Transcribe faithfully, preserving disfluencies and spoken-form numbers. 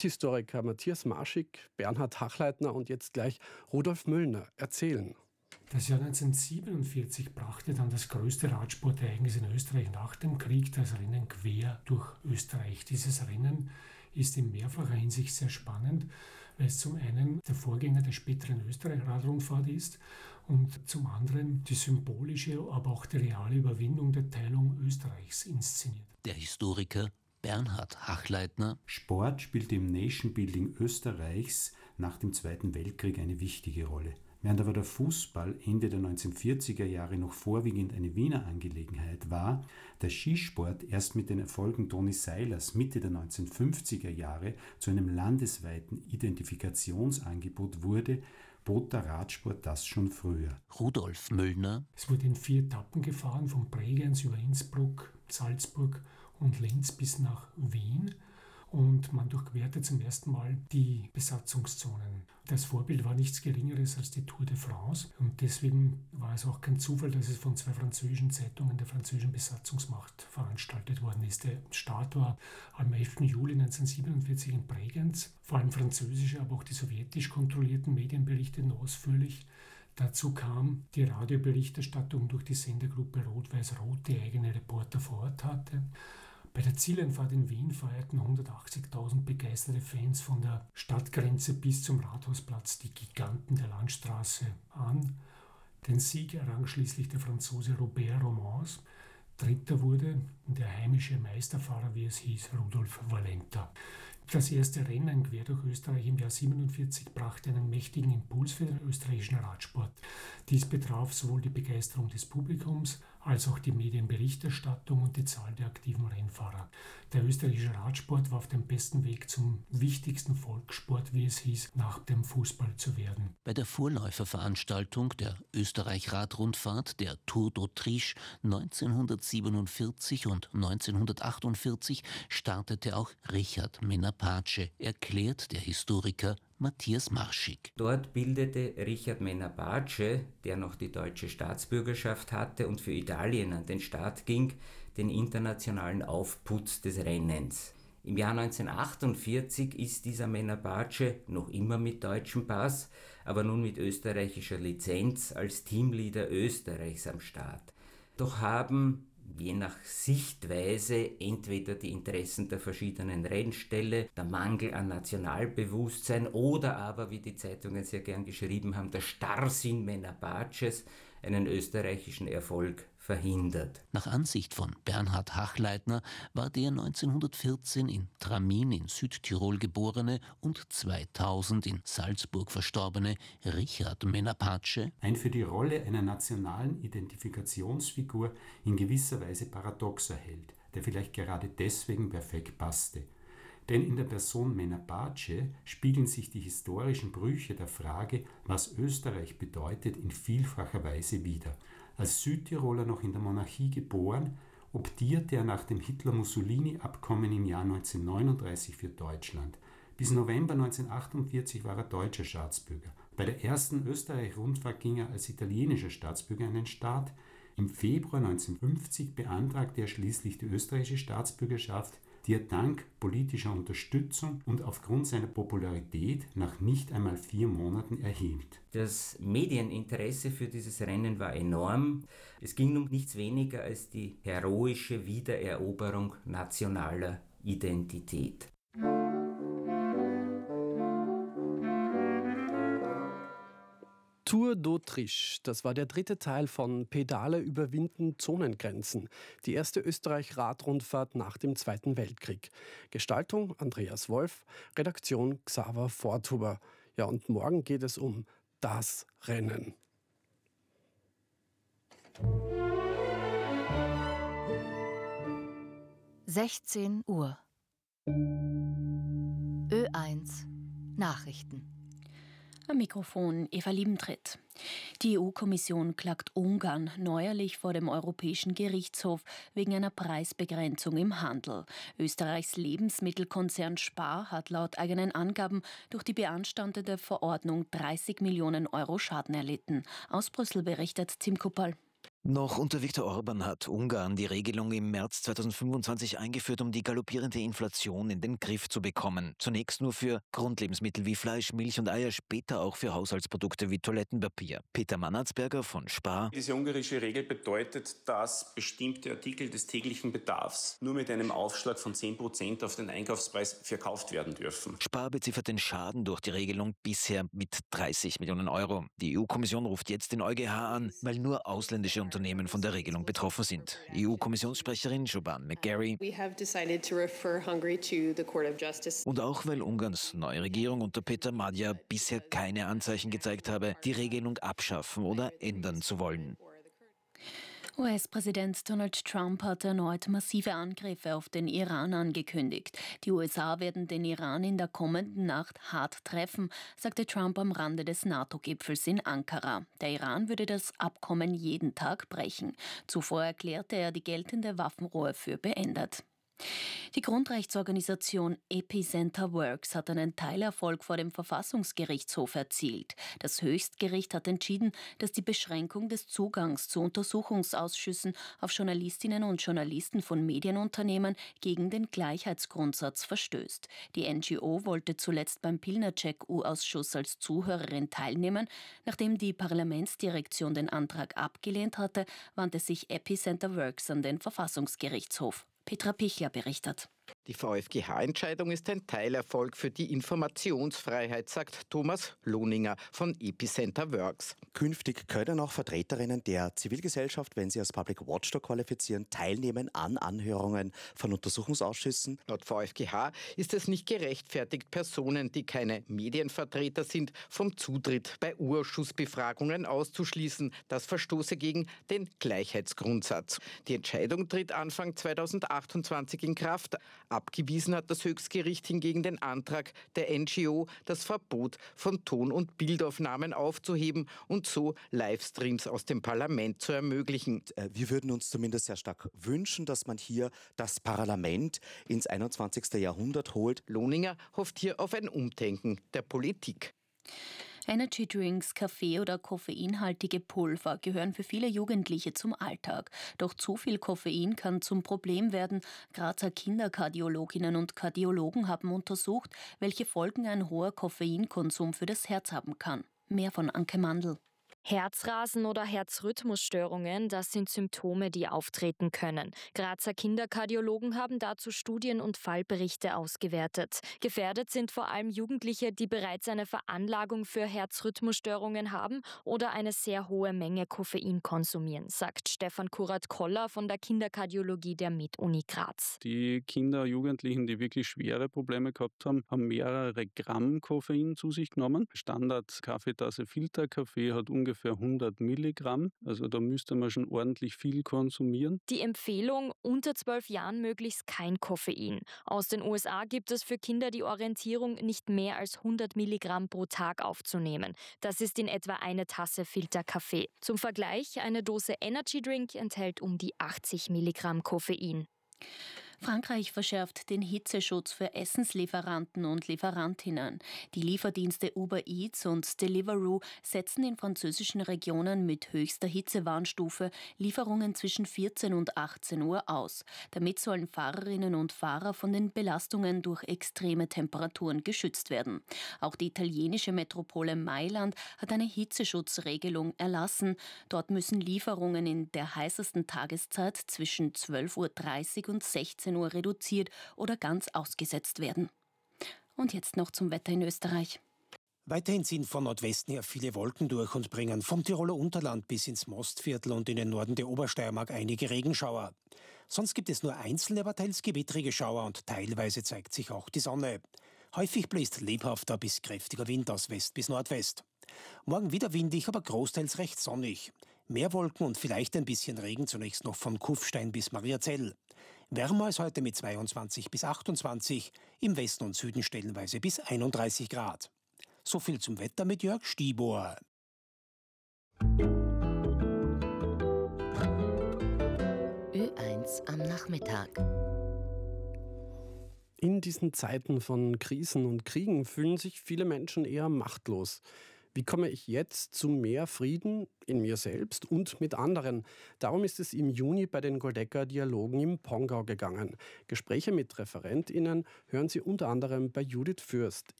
Historiker Matthias Marschig, Bernhard Hachleitner und jetzt gleich Rudolf Müllner erzählen. Das Jahr neunzehnhundertsiebenundvierzig brachte dann das größte Radsportereignis in Österreich nach dem Krieg, das Rennen quer durch Österreich. Dieses Rennen ist in mehrfacher Hinsicht sehr spannend, weil es zum einen der Vorgänger der späteren Österreich-Radrundfahrt ist und zum anderen die symbolische, aber auch die reale Überwindung der Teilung Österreichs inszeniert. Der Historiker Bernhard Hachleitner. Sport spielte im Nation-Building Österreichs nach dem Zweiten Weltkrieg eine wichtige Rolle. Während aber der Fußball Ende der neunzehnhundertvierziger Jahre noch vorwiegend eine Wiener Angelegenheit war, der Skisport erst mit den Erfolgen Toni Seilers Mitte der neunzehnhundertfünfziger Jahre zu einem landesweiten Identifikationsangebot wurde, bot der Radsport das schon früher. Rudolf Müllner. Es wurde in vier Etappen gefahren, von Bregenz über Innsbruck, Salzburg und Linz bis nach Wien. Und man durchquerte zum ersten Mal die Besatzungszonen. Das Vorbild war nichts Geringeres als die Tour de France. Und deswegen war es auch kein Zufall, dass es von zwei französischen Zeitungen der französischen Besatzungsmacht veranstaltet worden ist. Der Start war am elften Juli neunzehnhundertsiebenundvierzig in Bregenz. Vor allem französische, aber auch die sowjetisch kontrollierten Medien berichteten ausführlich. Dazu kam die Radioberichterstattung durch die Sendergruppe Rot-Weiß-Rot, die eigene Reporter vor Ort hatte. Bei der Zieleinfahrt in Wien feierten hundertachtzigtausend begeisterte Fans von der Stadtgrenze bis zum Rathausplatz die Giganten der Landstraße an. Den Sieg errang schließlich der Franzose Robert Romans. Dritter wurde der heimische Meisterfahrer, wie es hieß, Rudolf Valenta. Das erste Rennen quer durch Österreich im Jahr siebenundvierzig brachte einen mächtigen Impuls für den österreichischen Radsport. Dies betraf sowohl die Begeisterung des Publikums als auch die Medienberichterstattung und die Zahl der aktiven Rennfahrer. Der österreichische Radsport war auf dem besten Weg zum wichtigsten Volkssport, wie es hieß, nach dem Fußball zu werden. Bei der Vorläuferveranstaltung der Österreich-Radrundfahrt, der Tour d'Autriche neunzehnhundertsiebenundvierzig und neunzehnhundertachtundvierzig, startete auch Richard Menapace, erklärt der Historiker Matthias Marschig. Dort bildete Richard Menapace, der noch die deutsche Staatsbürgerschaft hatte und für Italien an den Start ging, den internationalen Aufputz des Rennens. Im Jahr neunzehnhundertachtundvierzig ist dieser Menapace noch immer mit deutschem Pass, aber nun mit österreichischer Lizenz als Teamleader Österreichs am Start. Doch haben je nach Sichtweise entweder die Interessen der verschiedenen Rennställe, der Mangel an Nationalbewusstsein oder aber, wie die Zeitungen sehr gern geschrieben haben, der Starrsinn Menapaces einen österreichischen Erfolg verhindert. Nach Ansicht von Bernhard Hachleitner war der neunzehnhundertvierzehn in Tramin in Südtirol geborene und zweitausend in Salzburg verstorbene Richard Menapace ein für die Rolle einer nationalen Identifikationsfigur in gewisser Weise paradoxer Held, der vielleicht gerade deswegen perfekt passte. Denn in der Person Menapace spiegeln sich die historischen Brüche der Frage, was Österreich bedeutet, in vielfacher Weise wider. Als Südtiroler noch in der Monarchie geboren, optierte er nach dem Hitler-Mussolini-Abkommen im Jahr neunzehnhundertneununddreißig für Deutschland. Bis November neunzehnhundertachtundvierzig war er deutscher Staatsbürger. Bei der ersten Österreich-Rundfahrt ging er als italienischer Staatsbürger an den Start. Im Februar neunzehnhundertfünfzig beantragte er schließlich die österreichische Staatsbürgerschaft, die er dank politischer Unterstützung und aufgrund seiner Popularität nach nicht einmal vier Monaten erhielt. Das Medieninteresse für dieses Rennen war enorm. Es ging um nichts weniger als die heroische Wiedereroberung nationaler Identität. Tour d'Autriche, das war der dritte Teil von Pedale überwinden Zonengrenzen, die erste Österreich-Radrundfahrt nach dem Zweiten Weltkrieg. Gestaltung Andreas Wolf, Redaktion Xaver Vortuber. Ja, und morgen geht es um das Rennen. sechzehn Uhr. Ö eins Nachrichten. Am Mikrofon Eva Liebentritt. Die E U-Kommission klagt Ungarn neuerlich vor dem Europäischen Gerichtshof wegen einer Preisbegrenzung im Handel. Österreichs Lebensmittelkonzern Spar hat laut eigenen Angaben durch die beanstandete Verordnung dreißig Millionen Euro Schaden erlitten. Aus Brüssel berichtet Tim Kuppal. Noch unter Viktor Orban hat Ungarn die Regelung im März zweitausendfünfundzwanzig eingeführt, um die galoppierende Inflation in den Griff zu bekommen. Zunächst nur für Grundlebensmittel wie Fleisch, Milch und Eier, später auch für Haushaltsprodukte wie Toilettenpapier. Peter Mannatzberger von Spar. Diese ungarische Regel bedeutet, dass bestimmte Artikel des täglichen Bedarfs nur mit einem Aufschlag von zehn Prozent auf den Einkaufspreis verkauft werden dürfen. Spar beziffert den Schaden durch die Regelung bisher mit dreißig Millionen Euro. Die E U-Kommission ruft jetzt den EuGH an, weil nur ausländische Unternehmen von der Regelung betroffen sind. E U-Kommissionssprecherin Joban McGarry. Und auch weil Ungarns neue Regierung unter Peter Madjar bisher keine Anzeichen gezeigt habe, die Regelung abschaffen oder ändern zu wollen. U S-Präsident Donald Trump hat erneut massive Angriffe auf den Iran angekündigt. Die U S A werden den Iran in der kommenden Nacht hart treffen, sagte Trump am Rande des NATO-Gipfels in Ankara. Der Iran würde das Abkommen jeden Tag brechen. Zuvor erklärte er die geltende Waffenruhe für beendet. Die Grundrechtsorganisation Epicenter Works hat einen Teilerfolg vor dem Verfassungsgerichtshof erzielt. Das Höchstgericht hat entschieden, dass die Beschränkung des Zugangs zu Untersuchungsausschüssen auf Journalistinnen und Journalisten von Medienunternehmen gegen den Gleichheitsgrundsatz verstößt. Die N G O wollte zuletzt beim Pilnacek-U-Ausschuss als Zuhörerin teilnehmen. Nachdem die Parlamentsdirektion den Antrag abgelehnt hatte, wandte sich Epicenter Works an den Verfassungsgerichtshof. Petra Pichler berichtet. Die V F G H-Entscheidung ist ein Teilerfolg für die Informationsfreiheit, sagt Thomas Lohninger von Epicenter Works. Künftig können auch Vertreterinnen der Zivilgesellschaft, wenn sie als Public Watchdog qualifizieren, teilnehmen an Anhörungen von Untersuchungsausschüssen. Laut V F G H ist es nicht gerechtfertigt, Personen, die keine Medienvertreter sind, vom Zutritt bei U-Ausschussbefragungen auszuschließen. Das verstoße gegen den Gleichheitsgrundsatz. Die Entscheidung tritt Anfang zweitausendachtundzwanzig in Kraft. Abgewiesen hat das Höchstgericht hingegen den Antrag der N G O, das Verbot von Ton- und Bildaufnahmen aufzuheben und so Livestreams aus dem Parlament zu ermöglichen. Wir würden uns zumindest sehr stark wünschen, dass man hier das Parlament ins einundzwanzigste Jahrhundert holt. Lohninger hofft hier auf ein Umdenken der Politik. Energydrinks, Kaffee oder koffeinhaltige Pulver gehören für viele Jugendliche zum Alltag. Doch zu viel Koffein kann zum Problem werden. Grazer Kinderkardiologinnen und Kardiologen haben untersucht, welche Folgen ein hoher Koffeinkonsum für das Herz haben kann. Mehr von Anke Mandl. Herzrasen oder Herzrhythmusstörungen, das sind Symptome, die auftreten können. Grazer Kinderkardiologen haben dazu Studien und Fallberichte ausgewertet. Gefährdet sind vor allem Jugendliche, die bereits eine Veranlagung für Herzrhythmusstörungen haben oder eine sehr hohe Menge Koffein konsumieren, sagt Stefan Kurat-Koller von der Kinderkardiologie der Med-Uni Graz. Die Kinder, Jugendlichen, die wirklich schwere Probleme gehabt haben, haben mehrere Gramm Koffein zu sich genommen. Standard-Kaffeetasse Filterkaffee hat ungefähr ungefähr hundert Milligramm. Also da müsste man schon ordentlich viel konsumieren. Die Empfehlung, unter zwölf Jahren möglichst kein Koffein. Aus den U S A gibt es für Kinder die Orientierung, nicht mehr als hundert Milligramm pro Tag aufzunehmen. Das ist in etwa eine Tasse Filterkaffee. Zum Vergleich, eine Dose Energy Drink enthält um die achtzig Milligramm Koffein. Frankreich verschärft den Hitzeschutz für Essenslieferanten und Lieferantinnen. Die Lieferdienste Uber Eats und Deliveroo setzen in französischen Regionen mit höchster Hitzewarnstufe Lieferungen zwischen vierzehn und achtzehn Uhr aus. Damit sollen Fahrerinnen und Fahrer von den Belastungen durch extreme Temperaturen geschützt werden. Auch die italienische Metropole Mailand hat eine Hitzeschutzregelung erlassen. Dort müssen Lieferungen in der heißesten Tageszeit zwischen zwölf Uhr dreißig und sechzehn Uhr reduziert oder ganz ausgesetzt werden. Und jetzt noch zum Wetter in Österreich. Weiterhin ziehen von Nordwesten her viele Wolken durch und bringen vom Tiroler Unterland bis ins Mostviertel und in den Norden der Obersteiermark einige Regenschauer. Sonst gibt es nur einzelne, aber teils gewittrige Schauer und teilweise zeigt sich auch die Sonne. Häufig bläst lebhafter bis kräftiger Wind aus West bis Nordwest. Morgen wieder windig, aber großteils recht sonnig. Mehr Wolken und vielleicht ein bisschen Regen, zunächst noch von Kufstein bis Mariazell. Wärmer als heute mit zweiundzwanzig bis achtundzwanzig, im Westen und Süden stellenweise bis einunddreißig Grad. So viel zum Wetter mit Jörg Stiebohr. Ö eins am Nachmittag. In diesen Zeiten von Krisen und Kriegen fühlen sich viele Menschen eher machtlos. Wie komme ich jetzt zu mehr Frieden in mir selbst und mit anderen? Darum ist es im Juni bei den Goldecker-Dialogen im Pongau gegangen. Gespräche mit ReferentInnen hören Sie unter anderem bei Judith Fürst.